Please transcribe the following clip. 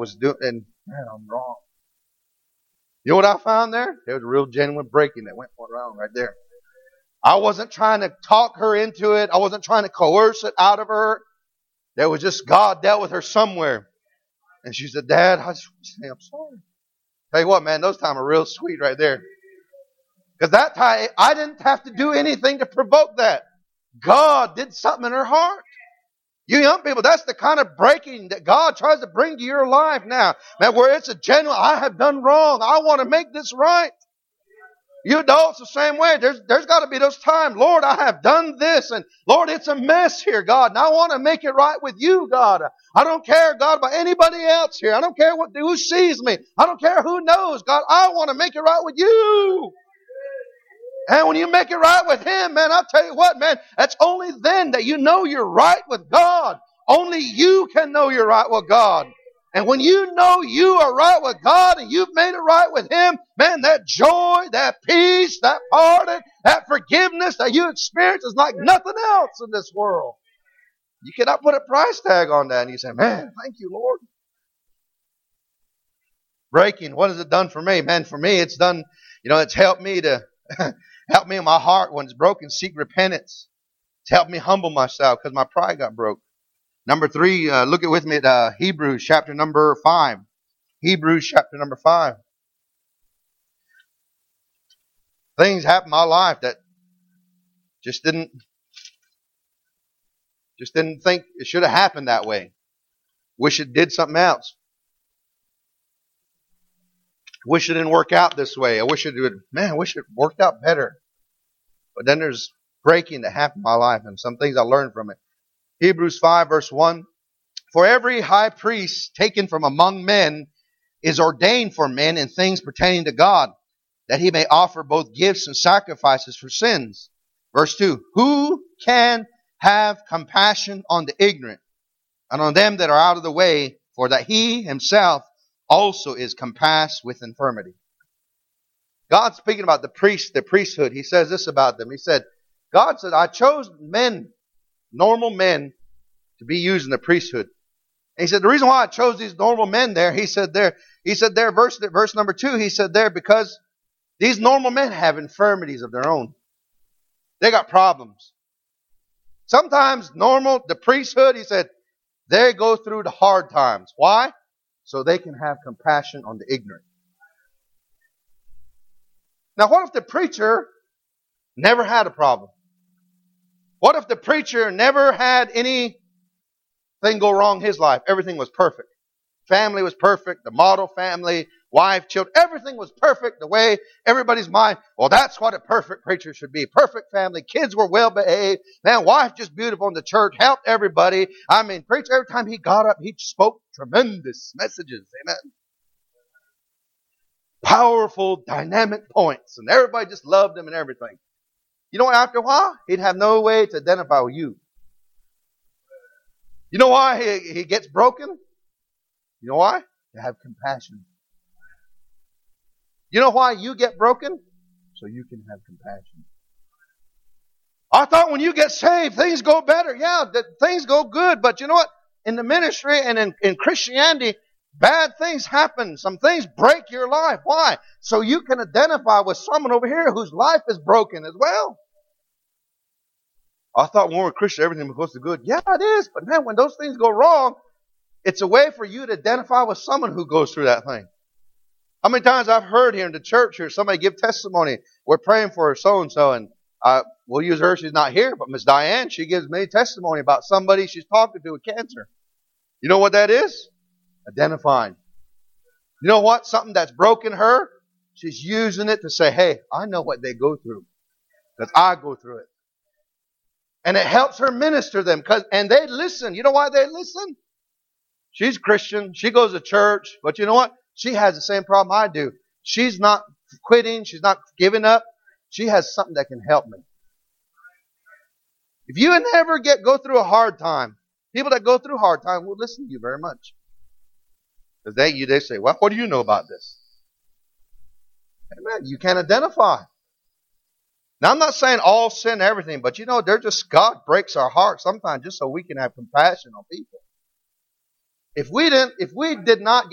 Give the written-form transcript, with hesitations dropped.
was doing, and man, I'm wrong. You know what I found there? There was a real genuine breaking that went around right there. I wasn't trying to talk her into it. I wasn't trying to coerce it out of her. There was just God dealt with her somewhere. And she said, Dad, I just want to say I'm sorry. Tell you what, man, those times are real sweet right there. Because that time, I didn't have to do anything to provoke that. God did something in her heart. You young people, that's the kind of breaking that God tries to bring to your life now. Man, where it's a genuine, I have done wrong. I want to make this right. You adults the same way. There's got to be those times, Lord, I have done this, and Lord, it's a mess here, God, and I want to make it right with you, God. I don't care, God, about anybody else here. I don't care who sees me. I don't care who knows, God. I want to make it right with you. And when you make it right with Him, man, I'll tell you what, man, that's only then that you know you're right with God. Only you can know you're right with God. And when you know you are right with God and you've made it right with Him, man, that joy, that peace, that pardon, that forgiveness that you experience is like nothing else in this world. You cannot put a price tag on that. And you say, man, thank you, Lord. Breaking, what has it done for me? Man, for me, it's done, it's helped me to help me in my heart when it's broken, seek repentance. It's helped me humble myself because my pride got broke. Number 3, look at with me at Hebrews chapter number 5. Hebrews chapter number 5. Things happened in my life that just didn't think it should have happened that way. Wish it did something else. Wish it didn't work out this way. I wish it worked out better. But then there's breaking that happened in my life and some things I learned from it. Hebrews 5 verse 1. For every high priest taken from among men is ordained for men in things pertaining to God, that he may offer both gifts and sacrifices for sins. Verse 2. Who can have compassion on the ignorant and on them that are out of the way, for that he himself also is compassed with infirmity. God's speaking about the priesthood. He says this about them. He said, God said, I chose men, normal men, to be used in the priesthood. And He said, the reason why I chose these normal men there, He said there, verse number 2, He said there, because these normal men have infirmities of their own. They got problems. Sometimes the priesthood, He said, they go through the hard times. Why? So they can have compassion on the ignorant. Now, what if the preacher never had a problem? What if the preacher never had anything go wrong in his life? Everything was perfect. Family was perfect. The model family, wife, children, everything was perfect the way everybody's mind. Well, that's what a perfect preacher should be. Perfect family. Kids were well behaved. Man, wife just beautiful in the church. Helped everybody. Preacher, every time he got up, he spoke tremendous messages. Amen. Powerful, dynamic points. And everybody just loved him and everything. You know what? After a while, he'd have no way to identify with you. You know why he gets broken? You know why? To have compassion. You know why you get broken? So you can have compassion. I thought when you get saved, things go better. Yeah, things go good. But you know what? In the ministry and in Christianity, bad things happen. Some things break your life. Why? So you can identify with someone over here whose life is broken as well. I thought when we were Christian, everything was supposed to be good. Yeah, it is. But man, when those things go wrong, it's a way for you to identify with someone who goes through that thing. How many times I've heard here in the church here, somebody give testimony. We're praying for so-and-so, and we'll use her. She's not here, but Miss Diane, she gives me testimony about somebody she's talking to with cancer. You know what that is? Identifying. You know what? Something that's broken her, she's using it to say, hey, I know what they go through because I go through it. And it helps her minister them. And they listen. You know why they listen? She's Christian. She goes to church. But you know what? She has the same problem I do. She's not quitting. She's not giving up. She has something that can help me. If you never go through a hard time, people that go through hard time will listen to you very much. Because they say, well, what do you know about this? Amen. You can identify. Now, I'm not saying all sin, everything, but God breaks our hearts sometimes just so we can have compassion on people. If we did not